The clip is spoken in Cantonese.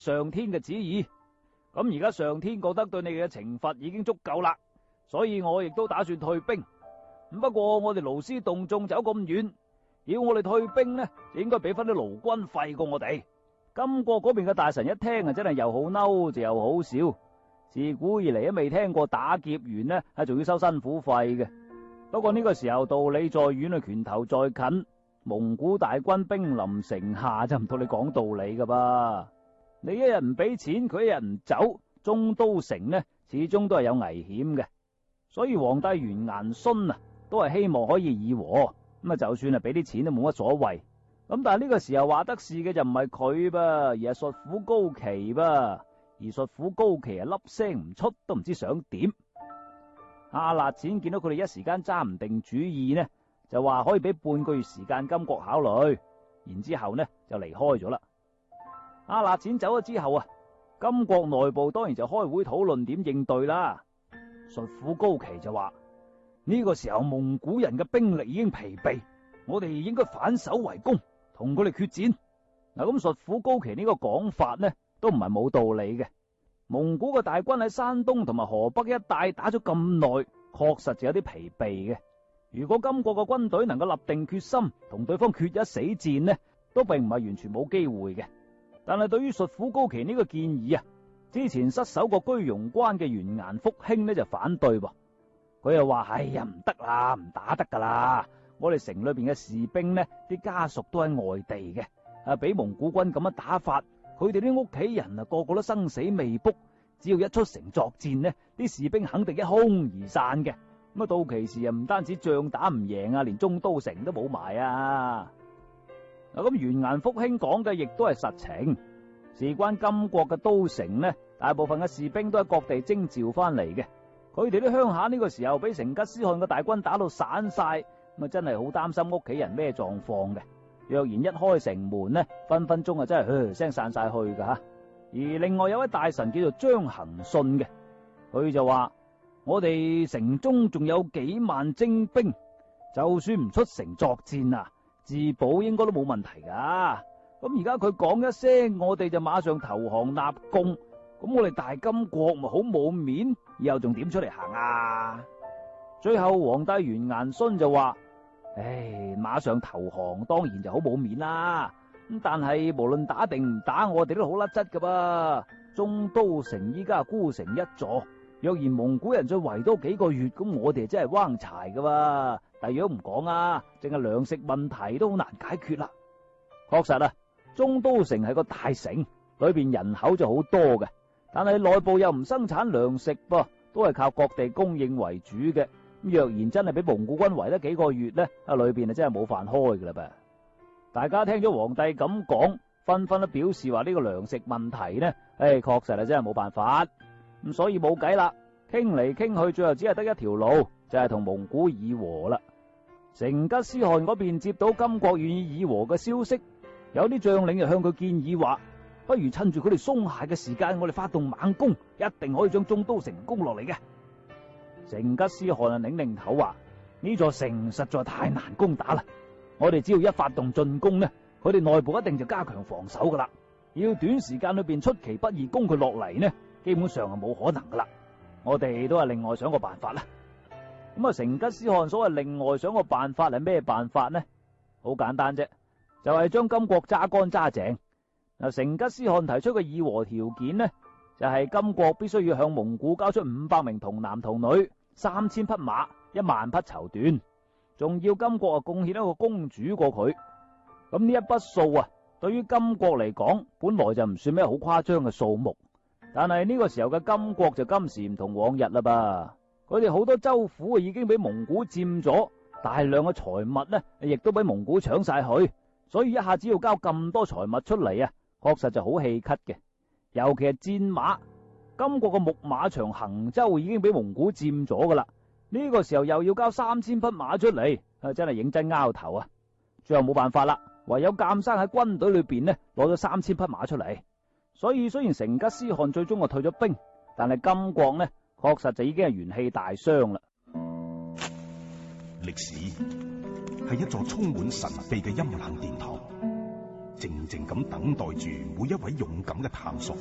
上天嘅旨意。咁而家上天覺得對你嘅懲罰已經足夠啦，所以我亦都打算退兵。不過我哋勞師動眾走咁遠，要我哋退兵呢，就應該俾翻啲勞軍費過我哋。金國嗰邊嘅大臣一聽啊，真係又好嬲就又好笑。自古以嚟都未聽過打劫完呢係仲要收辛苦費嘅。不過呢個時候道理在遠啊，拳頭在近，蒙古大軍兵臨城下，就唔同你講道理噶噃。你一日唔俾錢，佢一日唔走，中都城呢始終都係有危險嘅。所以皇帝完顏詢啊，都係希望可以議和。咁啊，就算係俾啲錢都冇乜所謂。咁但係呢個時候話得事嘅就唔係佢噃，而係術府高琪噃。而術府高琪啊，粒聲唔出，都唔知想點。阿辣錢見到佢哋一時間揸唔定主意呢，就話可以俾半個月時間金國考慮。然之後呢就離開咗啦。阿辣錢走咗之後啊，金國內部當然就開會討論點應對啦。術府高琪就話呢個時候蒙古人嘅兵力已經疲憊，我哋應該反守為攻，同佢哋決戰。嗱，咁術府高琪呢個講法呢，都唔係冇道理嘅。蒙古嘅大軍喺山東同埋河北一帶打咗咁耐，確實就有啲疲憊嘅。如果金國嘅軍隊能夠立定決心同對方決一死戰呢，都並唔係完全冇機會嘅。但係對於術府高琪呢個建議啊，之前失守過居庸關嘅完顏福興呢就反對噃。佢又話：哎呀，唔得啦，唔打得噶啦！我哋城裏邊嘅士兵呢，啲家屬都喺外地嘅，俾蒙古軍咁樣打法，佢哋啲屋企人啊，個個都生死未卜。只要一出城作戰呢，啲士兵肯定一哄而散嘅。咁啊，到其時啊，唔單止仗打唔贏啊，連中都城都冇埋啊！嗱，咁完顏福興講嘅亦都係實情。事關金國嘅都城呢，大部分嘅士兵都喺各地徵召翻嚟嘅。佢哋啲鄉下呢個時候俾成吉思汗嘅大軍打到散晒，咁啊真係好擔心屋企人咩狀況嘅。若然一開城門呢，分分鐘啊真係聲散晒去噶吓。而另外有位大臣叫做張行信嘅，佢就話：我哋城中仲有幾萬精兵，就算唔出城作戰啊，自保應該都冇問題噶。咁而家佢講一聲，我哋就馬上投降納貢，咁我哋大金國咪好冇面，以後仲點出嚟行啊？最後皇帝完顏詢就話：馬上投降當然就好冇面啦。咁但係無論打定唔打，我哋都好甩質噶噃。中都城依家孤城一座，若然蒙古人再圍多幾個月，咁我哋真係彎柴噶噃。但如果唔講啊，淨係糧食問題都好難解決啦。確實啊，中都城係個大城，裏邊人口就好多嘅，但係內部又唔生產糧食噃，都係靠各地供應為主嘅。咁若然真係俾蒙古軍圍得幾個月呢，裏邊啊真係冇飯開噶啦噃。大家聽咗皇帝咁講，紛紛都表示話呢個糧食問題呢，確實係真係冇辦法。咁所以冇計啦，傾嚟傾去，最後只係得一條路，就係同蒙古議和啦。成吉思汗嗰邊接到金國願意議和嘅消息，有啲將領就向佢建議話：不如趁住佢哋鬆懈嘅時間，我哋發動猛攻，一定可以將中都城攻落嚟嘅。成吉思汗啊，擰擰頭話：呢座城實在太難攻打啦，我哋只要一發動進攻呢，佢哋內部一定就加強防守噶啦。要短時間裏邊出其不意攻佢落嚟呢，基本上係冇可能噶啦。我哋都係另外想個辦法啦。咁啊，成吉思汗所謂另外想個辦法係咩辦法呢？好簡單啫，就係將金國揸乾揸淨。嗱，成吉思汗提出嘅議和條件呢，就係金國必須要向蒙古交出500名童男童女、3000匹馬、1萬匹綢緞，仲要金國貢獻一個公主過佢。咁呢一筆數啊，對於金國嚟講，本來就唔算咩好誇張嘅數目。但係呢個時候嘅金國就今時唔同往日啦噃，佢哋好多州府已經俾蒙古佔咗，大量嘅財物呢亦都俾蒙古搶晒去，所以一下子要交咁多財物出嚟啊，確實就好氣咳嘅。尤其係戰馬，金國嘅牧馬場衡州已經俾蒙古佔咗噶啦，呢個時候又要交3000匹馬出嚟，真係認真拗頭啊！最後冇辦法啦，唯有監生喺軍隊裏邊呢攞咗3000匹馬出嚟。所以雖然成吉思汗最終退咗兵，但係金國呢確實就已經係元氣大傷啦。 歷史係一座充滿神秘嘅陰冷殿堂， 靜靜咁等待住每一位勇敢嘅探索者。